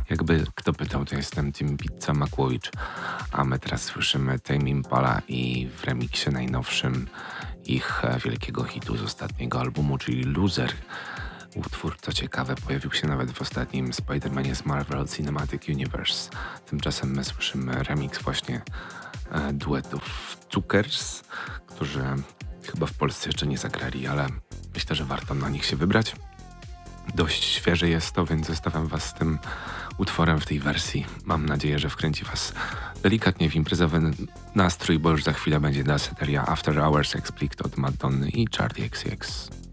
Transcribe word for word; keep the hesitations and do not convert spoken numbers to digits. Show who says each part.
Speaker 1: Jakby kto pytał, to jestem Team Pizza Makłowicz, a my teraz słyszymy Tame Impala i w remiksie najnowszym ich wielkiego hitu z ostatniego albumu, czyli Loser. Utwór, co ciekawe, pojawił się nawet w ostatnim Spider-Manie z Marvel Cinematic Universe. Tymczasem my słyszymy remix właśnie e, duetów Cukers, którzy chyba w Polsce jeszcze nie zagrali, ale myślę, że warto na nich się wybrać. Dość świeże jest to, więc zostawiam was z tym utworem w tej wersji. Mam nadzieję, że wkręci was delikatnie w imprezowy nastrój, bo już za chwilę będzie daseteria After Hours Explicit od Madonny i Charlie X C X.